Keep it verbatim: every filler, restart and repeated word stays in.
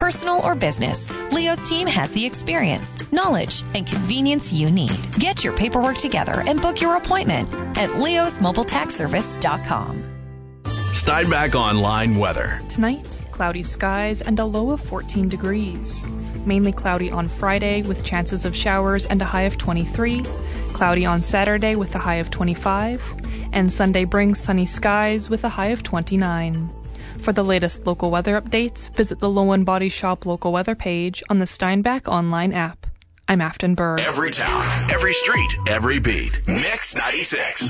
personal or business, Leo's team has the experience, knowledge, and convenience you need. Get your paperwork together and book your appointment at leos mobile tax service dot com. Steinbach Online weather. Tonight, cloudy skies and a low of fourteen degrees. Mainly cloudy on Friday with chances of showers and a high of twenty-three. Cloudy on Saturday with a high of twenty-five. And Sunday brings sunny skies with a high of twenty-nine. For the latest local weather updates, visit the Lowen Body Shop local weather page on the Steinbach Online app. I'm Afton Burr. Every town, every street, every beat. Mix ninety-six.